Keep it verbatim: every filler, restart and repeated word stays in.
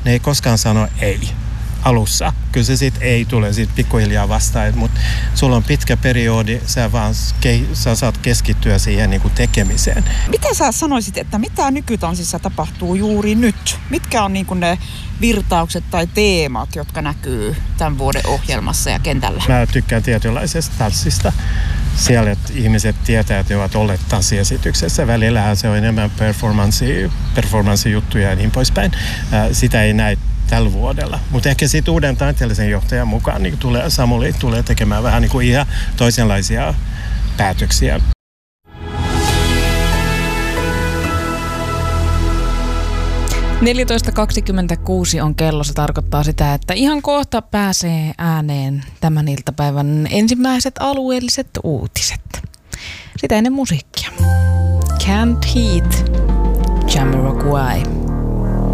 ne ei koskaan sano ei alussa. Kyllä se sitten ei tule sit pikkuhiljaa vastaan, mutta sulla on pitkä periodi, sä vaan ke, sä saat keskittyä siihen niinku tekemiseen. Mitä sä sanoisit, että mitä nykytanssissa tapahtuu juuri nyt? Mitkä on niinku ne virtaukset tai teemat, jotka näkyy tämän vuoden ohjelmassa ja kentällä? Mä tykkään tietynlaisesta tanssista. Siellä että ihmiset tietää, että ne ovat olleet tanssiesityksessä. Välillähän se on enemmän performanssi, performanssijuttuja ja niin poispäin. Sitä ei näe tällä vuodella. Mutta ehkä sitten uuden taiteellisen johtajan mukaan niin tulee, Samuli tulee tekemään vähän niin kuin ihan toisenlaisia päätöksiä. neljätoista kaksikymmentäkuusi on kello. Se tarkoittaa sitä, että ihan kohta pääsee ääneen tämän iltapäivän ensimmäiset alueelliset uutiset. Sitä ennen musiikkia. Can't Heat, Jamiroquai.